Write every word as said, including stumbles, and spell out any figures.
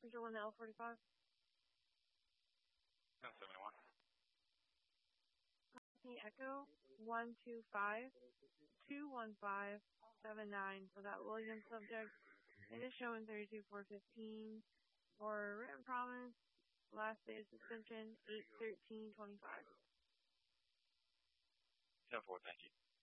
Control in L forty-five. ten seventy-one. Echo one two five two one five seven nine for that Williams subject. It is showing thirty-two four fifteen for written promise. Last day of suspension eight thirteen twenty-five. ten four, thank you.